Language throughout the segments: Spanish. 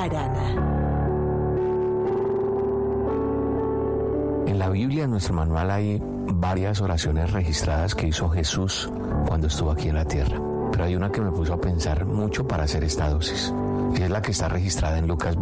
Arana. En la Biblia, en nuestro manual, hay varias oraciones registradas que hizo Jesús cuando estuvo aquí en la tierra. Pero hay una que me puso a pensar mucho para hacer esta dosis. Y es la que está registrada en Lucas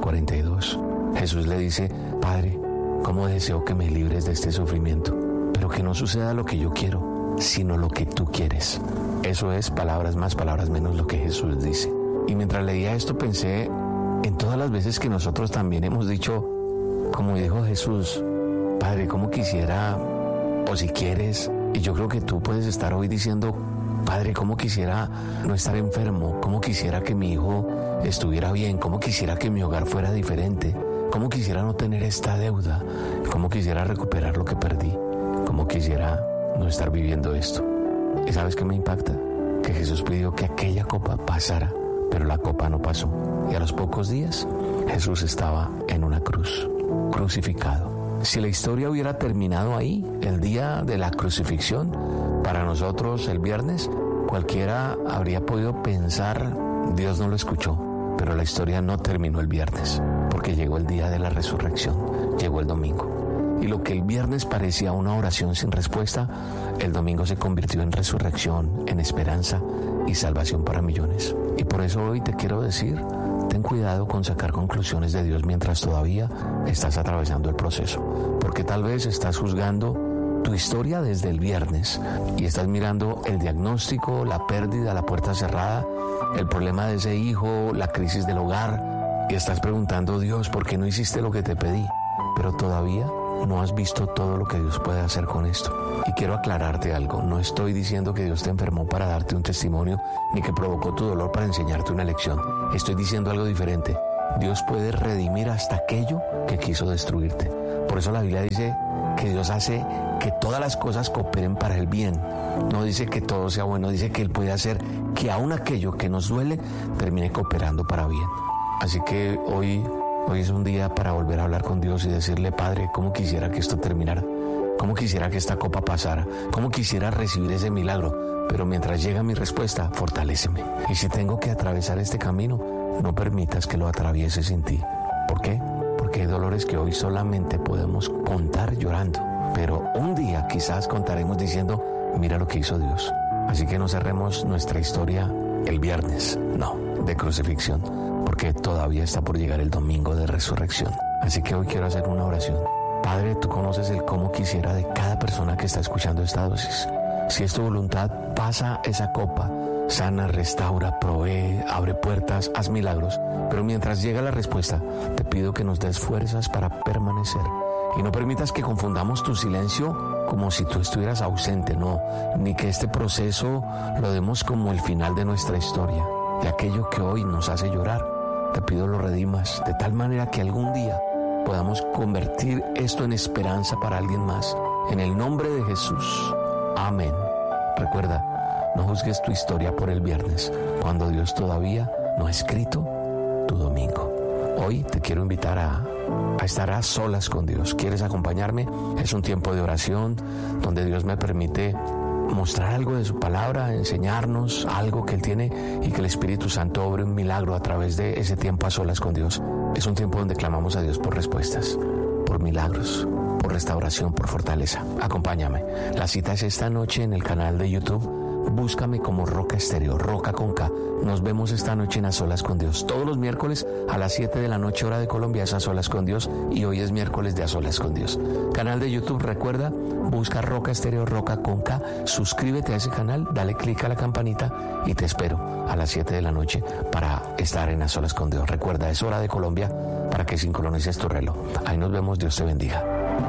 22:42. Jesús le dice: Padre, cómo deseo que me libres de este sufrimiento, pero que no suceda lo que yo quiero, sino lo que tú quieres. Eso es, palabras más, palabras menos, lo que Jesús dice. Y mientras leía esto pensé en todas las veces que nosotros también hemos dicho, como dijo Jesús: Padre, cómo quisiera, o si quieres, y yo creo que tú puedes estar hoy diciendo: Padre, cómo quisiera no estar enfermo, cómo quisiera que mi hijo estuviera bien, cómo quisiera que mi hogar fuera diferente, cómo quisiera no tener esta deuda, cómo quisiera recuperar lo que perdí, cómo quisiera no estar viviendo esto. ¿Y sabes qué me impacta? Que Jesús pidió que aquella copa pasara, pero la copa no pasó. Y a los pocos días, Jesús estaba en una cruz, crucificado. Si la historia hubiera terminado ahí, el día de la crucifixión, para nosotros el viernes, cualquiera habría podido pensar: Dios no lo escuchó. Pero la historia no terminó el viernes, porque llegó el día de la resurrección, llegó el domingo. Y lo que el viernes parecía una oración sin respuesta, el domingo se convirtió en resurrección, en esperanza y salvación para millones. Y por eso hoy te quiero decir: ten cuidado con sacar conclusiones de Dios mientras todavía estás atravesando el proceso. Porque tal vez estás juzgando tu historia desde el viernes y estás mirando el diagnóstico, la pérdida, la puerta cerrada, el problema de ese hijo, la crisis del hogar, y estás preguntando: Dios, ¿por qué no hiciste lo que te pedí? Pero todavía no has visto todo lo que Dios puede hacer con esto. Y quiero aclararte algo: no estoy diciendo que Dios te enfermó para darte un testimonio, ni que provocó tu dolor para enseñarte una lección. Estoy diciendo algo diferente. Dios puede redimir hasta aquello que quiso destruirte. Por eso la Biblia dice que Dios hace que todas las cosas cooperen para el bien. No dice que todo sea bueno, dice que Él puede hacer que aún aquello que nos duele termine cooperando para bien. Así que hoy es un día para volver a hablar con Dios y decirle: Padre, cómo quisiera que esto terminara, cómo quisiera que esta copa pasara, cómo quisiera recibir ese milagro, pero mientras llega mi respuesta, fortaléceme. Y si tengo que atravesar este camino, no permitas que lo atraviese sin ti. ¿Por qué? Porque hay dolores que hoy solamente podemos contar llorando, pero un día quizás contaremos diciendo: mira lo que hizo Dios. Así que no cerremos nuestra historia el viernes, no, de crucifixión, porque todavía está por llegar el domingo de resurrección. Así que hoy quiero hacer una oración. Padre, tú conoces el cómo quisiera de cada persona que está escuchando esta dosis. Si es tu voluntad, pasa esa copa, sana, restaura, provee, abre puertas, haz milagros. Pero mientras llega la respuesta, te pido que nos des fuerzas para permanecer. Y no permitas que confundamos tu silencio como si tú estuvieras ausente, no, ni que este proceso lo demos como el final de nuestra historia, de aquello que hoy nos hace llorar. Te pido lo redimas de tal manera que algún día podamos convertir esto en esperanza para alguien más. En el nombre de Jesús, amén. Recuerda, no juzgues tu historia por el viernes, cuando Dios todavía no ha escrito tu domingo. Hoy te quiero invitar a estar a solas con Dios. ¿Quieres acompañarme? Es un tiempo de oración donde Dios me permite mostrar algo de su palabra, enseñarnos algo que Él tiene y que el Espíritu Santo obre un milagro a través de ese tiempo a solas con Dios. Es un tiempo donde clamamos a Dios por respuestas, por milagros, por restauración, por fortaleza. Acompáñame. La cita es esta noche en el canal de YouTube. Búscame como Roca Estéreo, Roca con K. Nos vemos esta noche en A Solas con Dios. Todos los miércoles a las 7 de la noche, hora de Colombia, es A Solas con Dios. Y hoy es miércoles de A Solas con Dios. Canal de YouTube, recuerda, busca Roca Estéreo, Roca con K. Suscríbete a ese canal, dale clic a la campanita y te espero a las 7 de la noche para estar en A Solas con Dios. Recuerda, es hora de Colombia para que sincronices tu reloj. Ahí nos vemos, Dios te bendiga.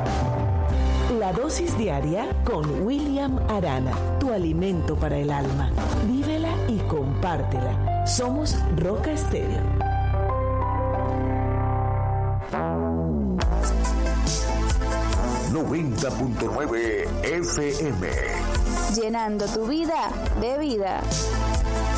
La dosis diaria con William Arana, tu alimento para el alma. Vívela y compártela. Somos Roca Estéreo. ...90.9 FM. Llenando tu vida de vida.